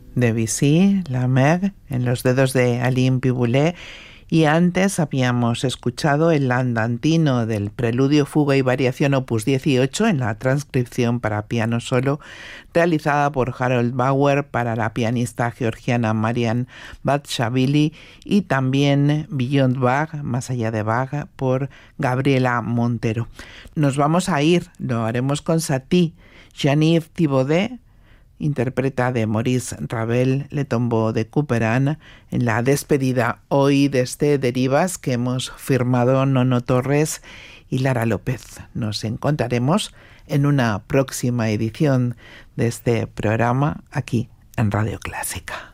Debussy, La Mer, en los dedos de Alain Piboulet, y antes habíamos escuchado el andantino del Preludio, Fuga y Variación opus 18 en la transcripción para piano solo realizada por Harold Bauer para la pianista georgiana Marian Batshavili, y también Beyond Bach, Más allá de Bach, por Gabriela Montero. Nos vamos a ir, lo haremos con Satie. Jean-Yves Thibaudet interpreta de Maurice Ravel Le Tombeau de Couperin en la despedida hoy desde Derivas que hemos firmado Nono Torres y Lara López. Nos encontraremos en una próxima edición de este programa aquí en Radio Clásica.